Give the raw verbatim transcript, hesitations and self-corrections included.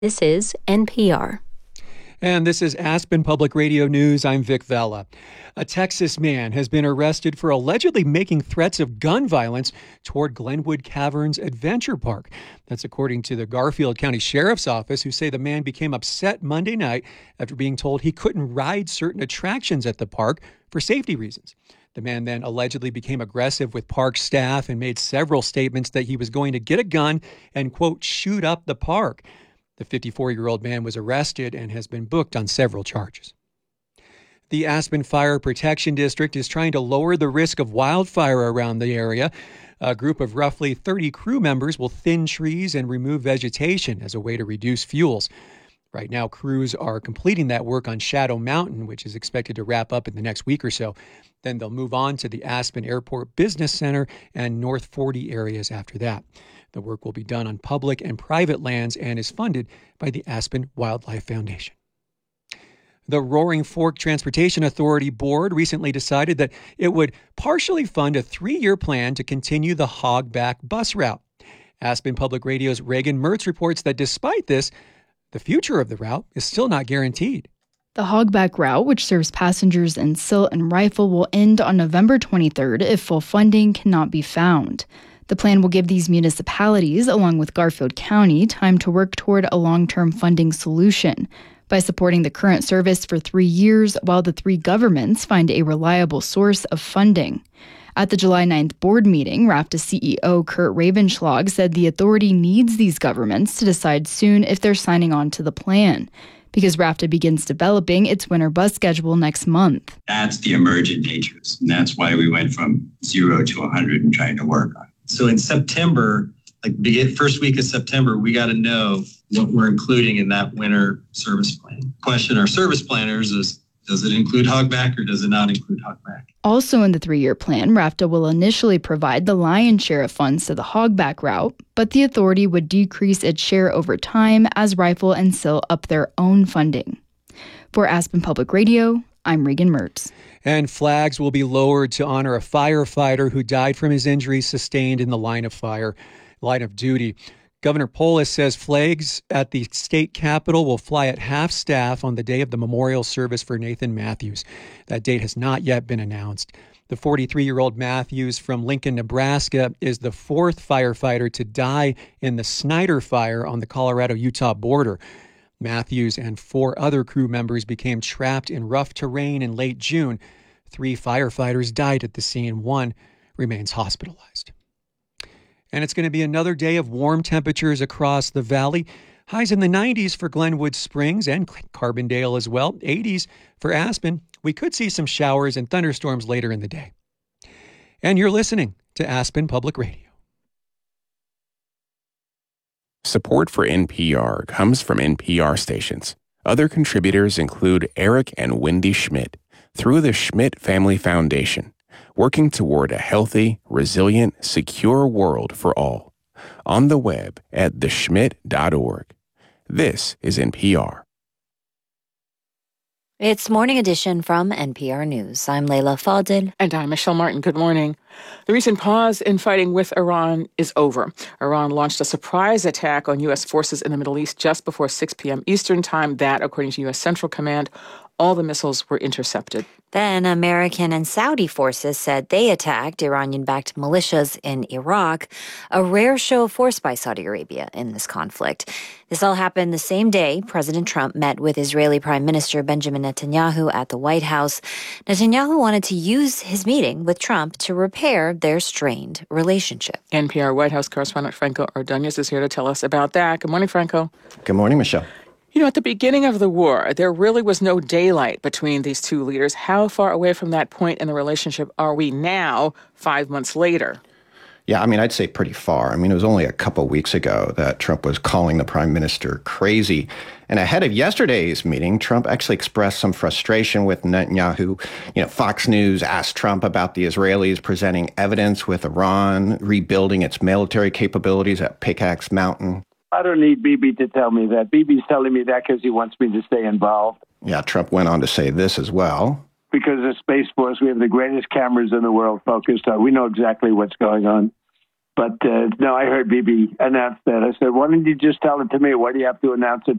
This is N P R. And this is Aspen Public Radio News. I'm Vic Vela. A Texas man has been arrested for allegedly making threats of gun violence toward Glenwood Caverns Adventure Park. That's according to the Garfield County Sheriff's Office, who say the man became upset Monday night after being told he couldn't ride certain attractions at the park for safety reasons. The man then allegedly became aggressive with park staff and made several statements that he was going to get a gun and, quote, shoot up the park. The fifty-four-year-old man was arrested and has been booked on several charges. The Aspen Fire Protection District is trying to lower the risk of wildfire around the area. A group of roughly thirty crew members will thin trees and remove vegetation as a way to reduce fuels. Right now, crews are completing that work on Shadow Mountain, which is expected to wrap up in the next week or so. Then they'll move on to the Aspen Airport Business Center and North forty areas after that. The work will be done on public and private lands and is funded by the Aspen Wildlife Foundation. The Roaring Fork Transportation Authority Board recently decided that it would partially fund a three-year plan to continue the Hogback bus route. Aspen Public Radio's Reagan Mertz reports that despite this, the future of the route is still not guaranteed. The Hogback route, which serves passengers in Silt and Rifle, will end on November twenty-third if full funding cannot be found. The plan will give these municipalities, along with Garfield County, time to work toward a long-term funding solution by supporting the current service for three years while the three governments find a reliable source of funding. At the July ninth board meeting, RAFTA C E O Kurt Ravenschlag said the authority needs these governments to decide soon if they're signing on to the plan, because RAFTA begins developing its winter bus schedule next month. That's the emergent natures, and that's why we went from zero to one hundred and trying to work on it. So in September, like the first week of September, we got to know what we're including in that winter service plan. Question our service planners is, does it include Hogback or does it not include Hogback? Also in the three-year plan, RAFTA will initially provide the lion's share of funds to the Hogback route, but the authority would decrease its share over time as Rifle and Silt up their own funding. For Aspen Public Radio, I'm Reagan Mertz. And flags will be lowered to honor a firefighter who died from his injuries sustained in the line of fire, line of duty. Governor Polis says flags at the state capitol will fly at half staff on the day of the memorial service for Nathan Matthews. That date has not yet been announced. The forty-three-year-old Matthews from Lincoln, Nebraska, is the fourth firefighter to die in the Snyder Fire on the Colorado-Utah border. Matthews and four other crew members became trapped in rough terrain in late June. Three firefighters died at the scene. One remains hospitalized. And it's going to be another day of warm temperatures across the valley. Highs in the nineties for Glenwood Springs and Carbondale as well. eighties for Aspen. We could see some showers and thunderstorms later in the day. And you're listening to Aspen Public Radio. Support for N P R comes from N P R stations. Other contributors include Eric and Wendy Schmidt through the Schmidt Family Foundation, working toward a healthy, resilient, secure world for all. On the web at the schmidt dot org. This is N P R. It's Morning Edition from N P R News. I'm Leila Fadel. And I'm Michelle Martin. Good morning. The recent pause in fighting with Iran is over. Iran launched a surprise attack on U S forces in the Middle East just before six p.m. Eastern Time. That, according to U S Central Command, all the missiles were intercepted. Then American and Saudi forces said they attacked Iranian-backed militias in Iraq, a rare show of force by Saudi Arabia in this conflict. This all happened the same day President Trump met with Israeli Prime Minister Benjamin Netanyahu at the White House. Netanyahu wanted to use his meeting with Trump to repair their strained relationship. N P R White House correspondent Franco Ordonez is here to tell us about that. Good morning, Franco. Good morning, Michelle. You know, at the beginning of the war, there really was no daylight between these two leaders. How far away from that point in the relationship are we now, five months later? Yeah, I mean, I'd say pretty far. I mean, it was only a couple weeks ago that Trump was calling the prime minister crazy. And ahead of yesterday's meeting, Trump actually expressed some frustration with Netanyahu. You know, Fox News asked Trump about the Israelis presenting evidence with Iran, rebuilding its military capabilities at Pickaxe Mountain. I don't need Bibi to tell me that. Bibi's telling me that because he wants me to stay involved. Yeah, Trump went on to say this as well. Because of Space Force, we have the greatest cameras in the world focused on. We know exactly what's going on. But uh, no, I heard Bibi announce that. I said, why didn't you just tell it to me? Why do you have to announce it